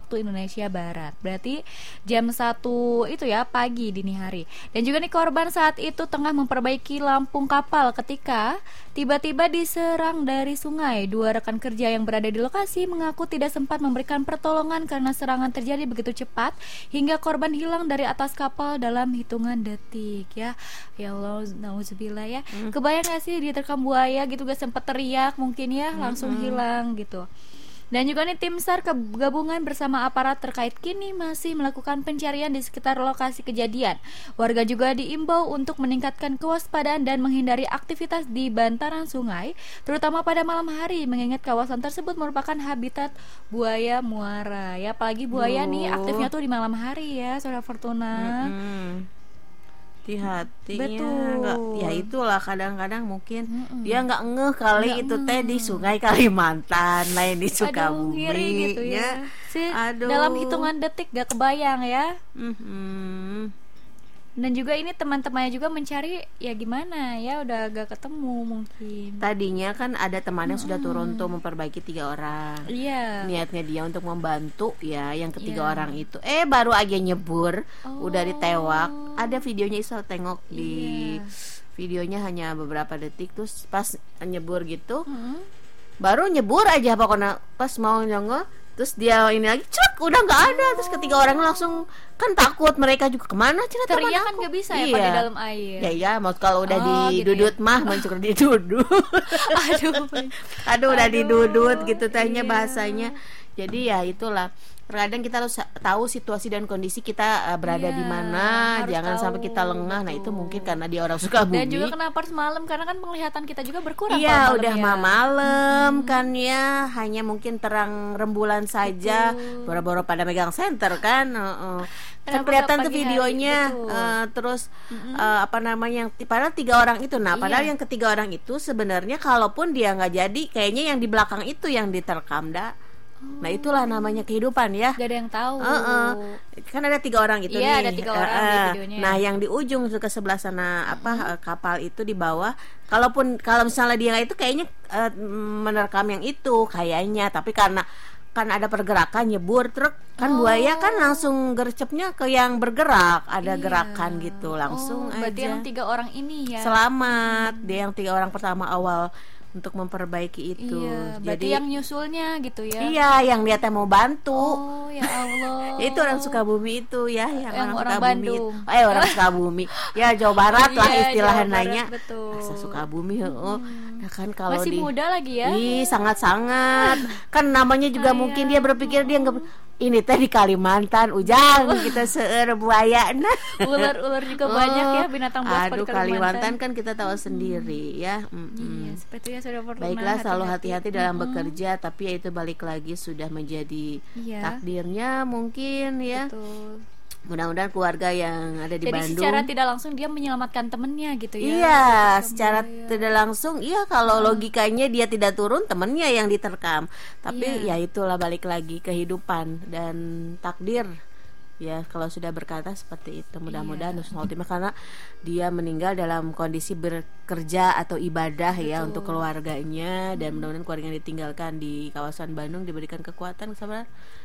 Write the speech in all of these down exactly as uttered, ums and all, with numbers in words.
waktu Indonesia Barat. Berarti jam satu itu ya, pagi dini hari. Dan juga nih korban saat itu tengah memperbaiki lampung kapal ketika tiba-tiba diserang dari sungai. Dua rekan kerja yang berada di lokasi mengaku tidak sempat memberikan pertolongan karena serangan terjadi begitu cepat hingga korban hilang dari atas kapal dalam hitungan detik. Ya, ya Allah, nauzubillah ya. Hmm. Kebayang gak sih diterkam buaya gitu, gak sempat teriak mungkin ya, langsung hmm. hilang gitu. Dan juga nih tim SAR gabungan bersama aparat terkait kini masih melakukan pencarian di sekitar lokasi kejadian. Warga juga diimbau untuk meningkatkan kewaspadaan dan menghindari aktivitas di bantaran sungai, terutama pada malam hari, mengingat kawasan tersebut merupakan habitat buaya muara. Ya, apalagi buaya oh. nih aktifnya tuh di malam hari ya, Saudara Fortuna. Mm-hmm. Hati-hatinya nggak, ya itulah kadang-kadang mungkin mm-mm. dia nggak ngeh kali nggak itu teh di sungai Kalimantan, lain di Sukabumi. Aduh, ngiri gitu ya. Si, Aduh. Dalam hitungan detik gak kebayang ya. Mm-hmm. Dan juga ini teman-temannya juga mencari, ya gimana ya, udah gak ketemu mungkin. Tadinya kan ada teman yang hmm. sudah turun tuh memperbaiki tiga orang. Iya. Niatnya dia untuk membantu ya yang ketiga yeah. orang itu. Eh baru aja nyebur, oh. udah ditewak. Ada videonya Isal tengok di yeah. videonya hanya beberapa detik, terus pas nyebur gitu, hmm. baru nyebur aja pokoknya pas mau nyongol. Terus dia ini lagi cek udah nggak ada, terus ketiga orang langsung kan takut, mereka juga kemana cerita teman teriak kan nggak bisa ya, iya. pada dalam air ya ya mau kalau udah oh, didudut gitu ya? Mah mencur didudut aduh aduh udah aduh, didudut gitu tanya iya. bahasanya. Jadi ya itulah, kadang kita harus tahu situasi dan kondisi kita uh, berada yeah, di mana, jangan tahu, sampai kita lengah. Betul. Nah itu mungkin karena dia orang Sukabumi. Dan juga kenapa harus malam, karena kan penglihatan kita juga berkurang. Iya udah ya. malam hmm. kan ya, hanya mungkin terang rembulan saja. Betul. Boro-boro pada megang senter kan. Uh-uh. Kan kelihatan tuh videonya. Uh, terus mm-hmm. uh, apa namanya, yang padahal tiga orang itu. Nah padahal iya. yang ketiga orang itu sebenarnya kalaupun dia nggak jadi, kayaknya yang di belakang itu yang diterkam dah. Nah itulah namanya kehidupan ya. Gak ada yang tahu. Uh-uh. Kan ada tiga orang itu iya, nih. Ada tiga orang uh, di videonya. Nah yang di ujung ke sebelah sana apa hmm. uh, kapal itu di bawah. Kalaupun kalau misalnya dia nggak itu kayaknya uh, menerkam yang itu kayaknya. Tapi karena kan ada pergerakan nyebur truk kan oh. buaya kan langsung gercepnya ke yang bergerak. Ada iya. gerakan gitu langsung oh, berarti aja. yang tiga orang ini ya selamat. Hmm. Dia yang tiga orang pertama awal untuk memperbaiki itu. Iya, berarti jadi yang nyusulnya gitu ya. Iya, yang dia teh mau bantu. Oh, ya Allah. Itu orang Sukabumi itu ya, yang, yang orang, orang Sukabumi. Bandung. Oh, eh orang Sukabumi. Ya Jawa Barat lah iya, istilahnya Jawa Barat, nanya. Betul. Asa Sukabumi heeh. Hmm. Nah, kan kalau masih di muda lagi ya. Ih, sangat-sangat. Kan namanya juga Ayah. mungkin dia berpikir dia enggak ini teh di Kalimantan, ujang kita seueur buaya. Nah, ular-ular juga oh, banyak ya binatang buas di Kalimantan. Kalimantan kan kita tahu hmm. sendiri ya. Mm-hmm. Iya, sepertinya sudah pernah. Baiklah, hati-hati. selalu hati-hati dalam mm-hmm. bekerja, tapi ya itu balik lagi sudah menjadi iya. takdirnya mungkin ya. Betul. Mudah-mudahan keluarga yang ada di Jadi Bandung. Jadi secara tidak langsung dia menyelamatkan temennya gitu ya. Iya, secara ya. tidak langsung iya kalau hmm. logikanya dia tidak turun, temennya yang diterkam. Tapi ya. ya itulah balik lagi kehidupan dan takdir. Ya kalau sudah berkata seperti itu, mudah-mudahan husnul khotimah karena dia meninggal dalam kondisi bekerja atau ibadah. Betul. Ya untuk keluarganya dan hmm. mudah-mudahan keluarga yang ditinggalkan di kawasan Bandung diberikan kekuatan kesabaran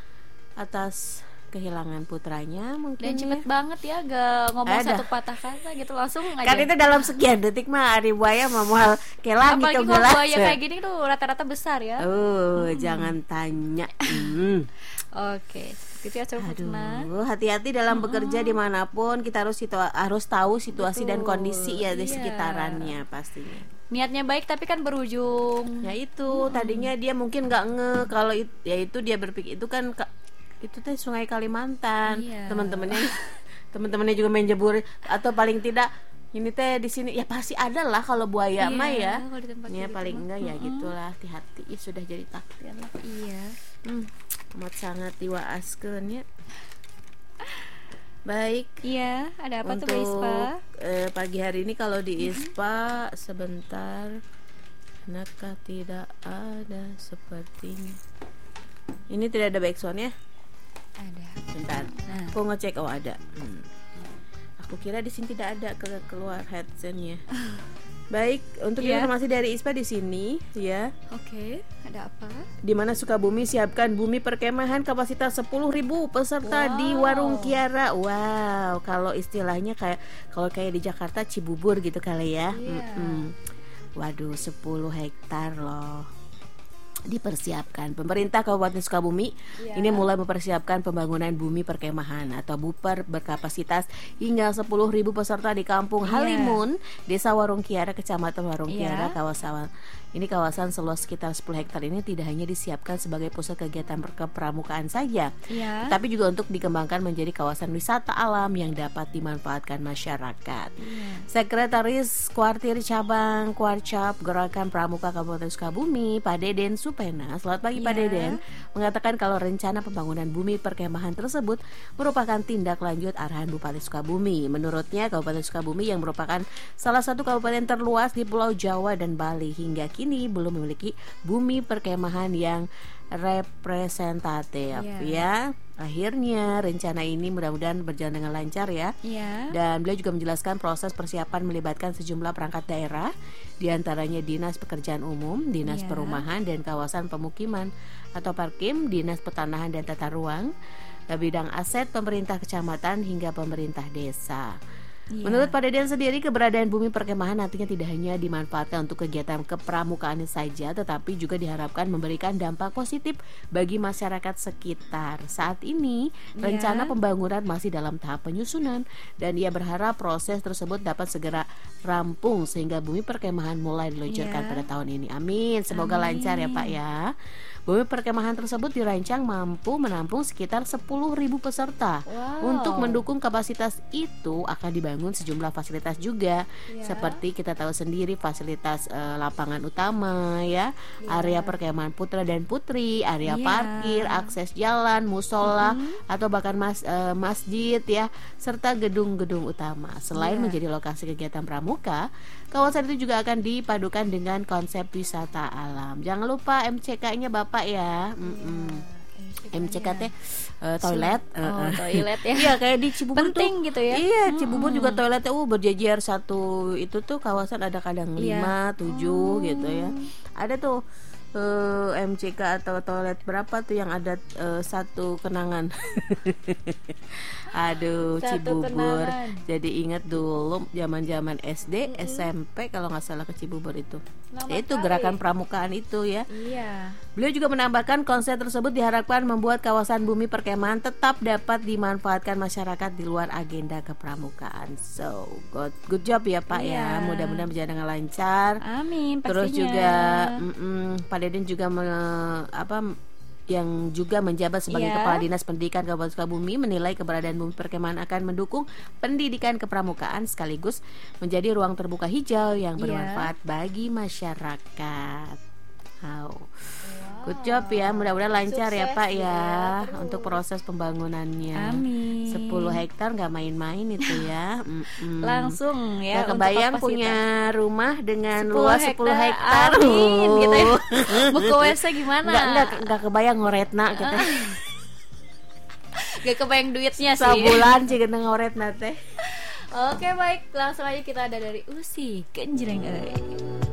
atas kehilangan putranya mungkin. Dan cepet ya. banget ya gak ngomong Ada. satu patah kata gitu langsung aja. Kan itu dalam sekian detik mah ari buaya mah moal kelang gitu. Apalagi kalau buaya kayak gini tuh rata-rata besar ya. Oh hmm. jangan tanya. hmm. Oke, gitu ya. Aduh, hati-hati dalam hmm. bekerja dimanapun, kita harus situa- harus tahu situasi Betul. dan kondisi ya di iya. sekitarannya pastinya. Niatnya baik tapi kan berujung. Ya itu hmm. tadinya dia mungkin nggak nge kalau it, ya itu dia berpikir itu kan itu teh Sungai Kalimantan. Iya. Teman-temannya teman-temannya juga main jebur atau paling tidak ini teh di sini ya pasti ada lah kalau buaya iya, mah ya. Ya paling enggak ya mm-hmm. gitulah, hati-hati ya, sudah jadi takdir lah. Iya. Hmm, amat sangat diwaaskeun ya. Baik. Iya, ada apa untuk, tuh Mbak Ispa? Eh, pagi hari ini kalau di Ispa mm-hmm. sebentar. Nakah tidak ada sepertinya. Ini tidak ada backsound ya? Ada. Bentar. Nah. Aku ngecek oh ada. Hmm. Aku kira di sini tidak ada ke keluar headsetnya. Baik, untuk Iya. informasi dari I S P A di sini ya. Oke, ada apa? Di mana Sukabumi siapkan bumi perkemahan kapasitas sepuluh ribu peserta Wow. di Warung Kiara. Wow, kalau istilahnya kayak kalau kayak di Jakarta Cibubur gitu kali ya. Iya. Mm-mm. Waduh, sepuluh hektar loh. Dipersiapkan pemerintah Kabupaten Sukabumi Iya. ini mulai mempersiapkan pembangunan bumi perkemahan atau buper berkapasitas hingga sepuluh ribu peserta di Kampung Iya. Halimun, Desa Warung Kiara, Kecamatan Warung Iya. Kiara, kawasan ini kawasan seluas sekitar sepuluh hektar ini tidak hanya disiapkan sebagai pusat kegiatan kepramukaan saja, Iya. tapi juga untuk dikembangkan menjadi kawasan wisata alam yang dapat dimanfaatkan masyarakat. Iya. Sekretaris Kuartir Cabang Kuarcap Gerakan Pramuka Kabupaten Sukabumi, Pak Deden Supena, selamat pagi Pak Iya. Deden, mengatakan kalau rencana pembangunan bumi perkemahan tersebut merupakan tindak lanjut arahan Bupati Sukabumi. Menurutnya Kabupaten Sukabumi yang merupakan salah satu kabupaten terluas di Pulau Jawa dan Bali hingga kini belum memiliki bumi perkemahan yang representatif. Iya. Ya, akhirnya rencana ini mudah-mudahan berjalan dengan lancar ya. Iya. Dan beliau juga menjelaskan proses persiapan melibatkan sejumlah perangkat daerah, diantaranya Dinas Pekerjaan Umum, Dinas Iya. Perumahan dan Kawasan Pemukiman atau Parkim, Dinas Pertanahan dan Tata Ruang, bidang aset pemerintah kecamatan hingga pemerintah desa. Iya. Menurut Pak Deden sendiri, keberadaan bumi perkemahan nantinya tidak hanya dimanfaatkan untuk kegiatan kepramukaan saja, tetapi juga diharapkan memberikan dampak positif bagi masyarakat sekitar. Saat ini, Ya. rencana pembangunan masih dalam tahap penyusunan dan ia berharap proses tersebut dapat segera rampung sehingga bumi perkemahan mulai diluncurkan Ya. pada tahun ini. Amin. Semoga Amin. lancar ya Pak ya. Bumi perkemahan tersebut dirancang mampu menampung sekitar sepuluh ribu peserta. Wow. Untuk mendukung kapasitas itu akan dibangun sejumlah fasilitas juga, Ya. seperti kita tahu sendiri fasilitas eh, lapangan utama ya, Ya. area perkemahan putra dan putri, area Ya. parkir, akses jalan, musola atau bahkan mas, eh, masjid ya, serta gedung-gedung utama. Selain Ya. menjadi lokasi kegiatan pramuka, kawasan itu juga akan dipadukan dengan konsep wisata alam. Jangan lupa M C K-nya Bapak ya. Mm-mm. M C K teh eh, toilet. Oh, Eh, eh. toilet ya. Iya, kayak di Cibubur Penting tuh. gitu ya. Iya, Cibubur juga toiletnya uh berjejer satu itu tuh kawasan ada kadang Iya. lima, tujuh gitu ya. Ada tuh eh, M C K atau toilet berapa tuh yang ada eh, satu kenangan. Aduh, Satu Cibubur. kenangan. Jadi ingat dulu zaman-zaman S D, S M P kalau nggak salah ke Cibubur itu. Lama Ya, itu sekali. gerakan pramukaan itu ya. Iya. Beliau juga menambahkan konsep tersebut diharapkan membuat kawasan bumi perkemahan tetap dapat dimanfaatkan masyarakat di luar agenda kepramukaan. So, good, good job ya Pak ya. Iya. Mudah-mudahan berjalan dengan lancar. Amin. Terus pastinya. juga mm-mm, Pak Deden juga me- apa yang juga menjabat sebagai Iya. Kepala Dinas Pendidikan Kabupaten Sukabumi menilai keberadaan bumi perkemahan akan mendukung pendidikan kepramukaan sekaligus menjadi ruang terbuka hijau yang Iya. bermanfaat bagi masyarakat. Wow. Good job ya, mudah-mudahan lancar ya Sukses Pak ya, ya terus. untuk proses pembangunannya. Amin. sepuluh hektar nggak main-main itu ya. Mm-mm. Langsung ya. Nggak untuk kebayang kapasitas. punya rumah dengan sepuluh luas sepuluh hektar. Amin, gitu ya. Uh. Mau ke W C gimana? Nggak, nggak, nggak kebayang ngoretna kita. Gak kebayang duitnya sih. Sabulan sih kena ngoretna teh. Oke baik, langsung aja kita ada dari Usi Kenjreng.